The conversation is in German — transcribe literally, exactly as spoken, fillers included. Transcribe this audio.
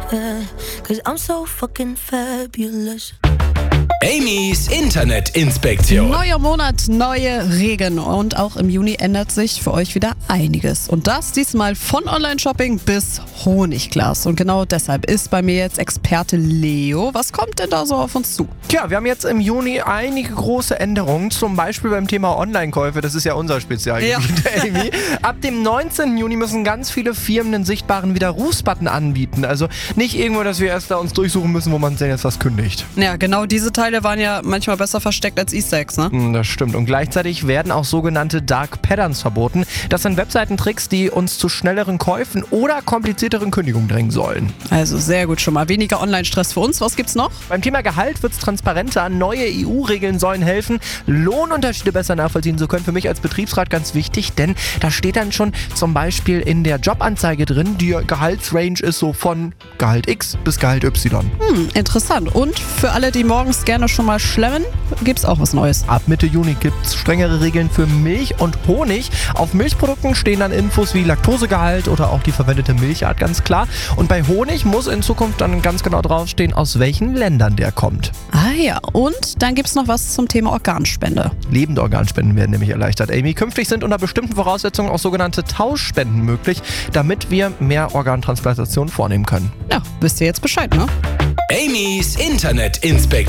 yeah. Cause I'm so fucking fabulous. Amy's Internetinspektion. Neuer Monat, neue Regeln und auch im Juni ändert sich für euch wieder einiges. Und das diesmal von Online-Shopping bis Honigglas. Und genau deshalb ist bei mir jetzt Experte Leo. Was kommt denn da so auf uns zu? Tja, wir haben jetzt im Juni einige große Änderungen, zum Beispiel beim Thema Online-Käufe. Das ist ja unser Spezialgebiet, Ja. Amy. Ab dem neunzehnten Juni müssen ganz viele Firmen einen sichtbaren Widerrufsbutton anbieten. Also nicht irgendwo, dass wir erst da uns durchsuchen müssen, wo man denn jetzt was kündigt. Ja, genau diese Teile waren ja manchmal besser versteckt als Easter Eggs, ne? Das stimmt. Und gleichzeitig werden auch sogenannte Dark Patterns verboten. Das sind Webseitentricks, die uns zu schnelleren Käufen oder komplizierteren Kündigungen drängen sollen. Also sehr gut schon mal. Weniger Online-Stress für uns. Was gibt's noch? Beim Thema Gehalt wird es transparenter. Neue E U-Regeln sollen helfen, Lohnunterschiede besser nachvollziehen zu können. Für mich als Betriebsrat ganz wichtig, denn da steht dann schon zum Beispiel in der Jobanzeige drin, die Gehaltsrange ist so von Gehalt X bis Gehalt Y. Hm, interessant. Und für alle, die morgens gerne schon mal schlemmen, gibt's auch was Neues. Ab Mitte Juni gibt es strengere Regeln für Milch und Honig. Auf Milchprodukten stehen dann Infos wie Laktosegehalt oder auch die verwendete Milchart ganz klar. Und bei Honig muss in Zukunft dann ganz genau draufstehen, aus welchen Ländern der kommt. Ah ja, und dann gibt's noch was zum Thema Organspende. Lebende Organspenden werden nämlich erleichtert, Amy. Künftig sind unter bestimmten Voraussetzungen auch sogenannte Tauschspenden möglich, damit wir mehr Organtransplantationen vornehmen können. Ja, wisst ihr jetzt Bescheid, ne? Amy's Internetinspektion.